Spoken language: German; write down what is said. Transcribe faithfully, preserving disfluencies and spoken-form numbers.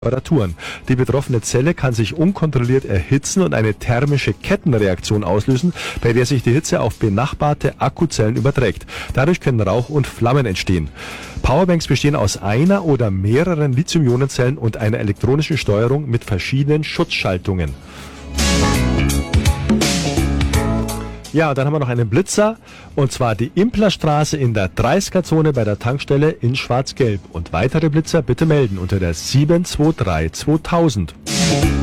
Temperaturen. Die betroffene Zelle kann sich unkontrolliert erhitzen und eine thermische Kettenreaktion auslösen, bei der sich die Hitze auf benachbarte Akkuzellen überträgt. Dadurch können Rauch und Flammen entstehen. Powerbanks bestehen aus einer oder mehreren Lithium-Ionen-Zellen und einer elektronischen Steuerung mit verschiedenen Schutzschaltungen. Ja, dann haben wir noch einen Blitzer, und zwar die Implerstraße in der dreißiger-Zone bei der Tankstelle in Schwarz-Gelb. Und weitere Blitzer bitte melden unter der sieben zwei drei zweitausend.